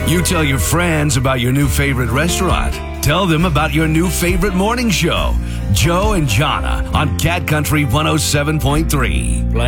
You tell your friends about your new favorite restaurant. Tell them about your new favorite morning show. Joe and Jonna on Cat Country 107.3.